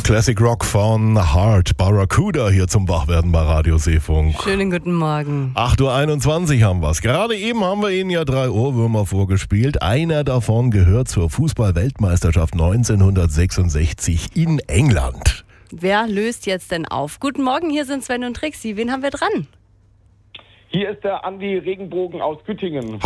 Classic Rock von Heart Barracuda hier zum Wachwerden bei Radio Seefunk. Schönen guten Morgen. 8.21 Uhr haben wir es. Gerade eben haben wir Ihnen ja 3 Ohrwürmer vorgespielt. Einer davon gehört zur Fußball-Weltmeisterschaft 1966 in England. Wer löst jetzt denn auf? Guten Morgen, hier sind Sven und Trixi. Wen haben wir dran? Hier ist der Andi Regenbogen aus Güttingen.